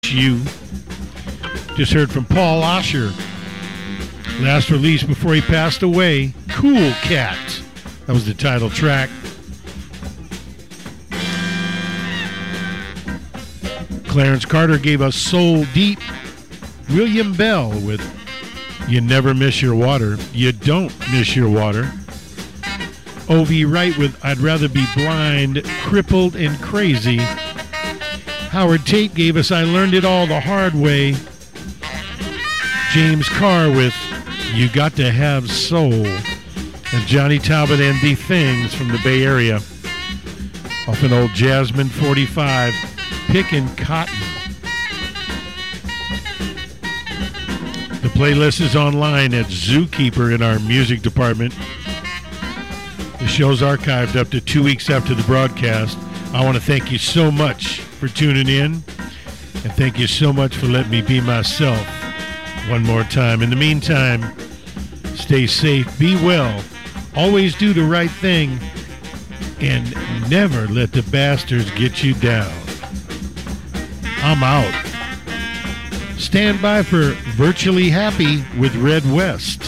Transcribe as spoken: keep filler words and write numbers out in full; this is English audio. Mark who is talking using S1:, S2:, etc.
S1: It's You. Just heard from Paul Osher. Last release before he passed away, Cool Cat. That was the title track. Clarence Carter gave us Soul Deep. William Bell with You Never Miss Your Water. You Don't Miss Your Water. O V Wright with I'd Rather Be Blind, Crippled and Crazy. Howard Tate gave us I Learned It All the Hard Way. James Carr with You Got to Have Soul. And Johnny Talbot and The Things from the Bay Area. Off an old Jasmine forty-five, Pickin' Cotton. The playlist is online at Zookeeper in our music department. The show's archived up to two weeks after the broadcast. I want to thank you so much for tuning in, and thank you so much for letting me be myself one more time. In the meantime, stay safe, be well, always do the right thing, and never let the bastards get you down. I'm out. Stand by for Virtually Happy with Red West.